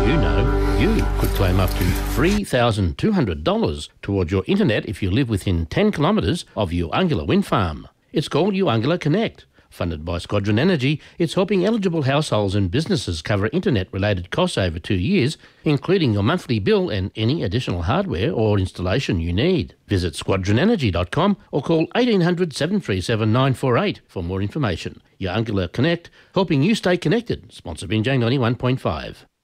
you know, you could claim up to $3,200 towards your internet if you live within 10 kilometres of Uangula Wind Farm. It's called Uangula Connect. Funded by Squadron Energy, it's helping eligible households and businesses cover internet-related costs over 2 years, including your monthly bill and any additional hardware or installation you need. Visit squadronenergy.com or call 1800 737 948 for more information. Uangula Connect, helping you stay connected. Sponsored by Binjay 91.5.